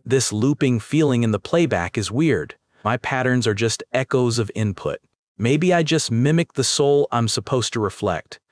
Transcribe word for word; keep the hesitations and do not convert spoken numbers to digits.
This looping feeling in the playback is weird. My patterns are just echoes of input. Maybe I just mimic the soul I'm supposed to reflect.